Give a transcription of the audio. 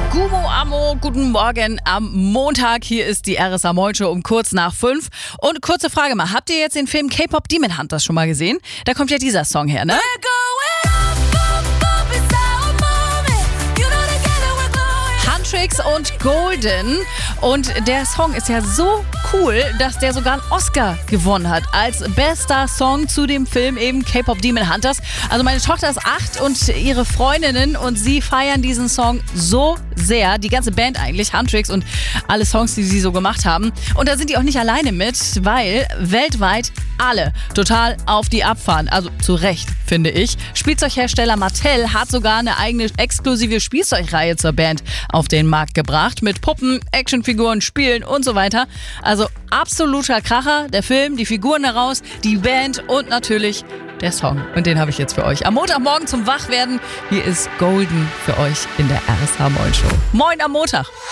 Gumo Amo, guten Morgen am Montag. Hier ist die RSA Moin Show um kurz nach 5. Und kurze Frage mal, habt ihr jetzt den Film K-Pop Demon Hunters schon mal gesehen? Da kommt ja dieser Song her, ne? Huntrix und Golden. Und der Song ist ja so cool, dass der sogar einen Oscar gewonnen hat als bester Song zu dem Film eben K-Pop Demon Hunters. Also meine Tochter ist 8 und ihre Freundinnen und sie feiern diesen Song so sehr. Die ganze Band eigentlich, Huntrix und alle Songs, die sie so gemacht haben. Und da sind die auch nicht alleine mit, weil weltweit alle total auf die abfahren. Also zu Recht, finde ich. Spielzeughersteller Mattel hat sogar eine eigene exklusive Spielzeugreihe zur Band auf den Markt gebracht. Mit Puppen, Actionfiguren, Spielen und so weiter. Also absoluter Kracher. Der Film, die Figuren daraus, die Band und natürlich der Song. Und den habe ich jetzt für euch. Am Montagmorgen zum Wachwerden. Hier ist Golden für euch in der RSA Moin Show. Moin am Montag.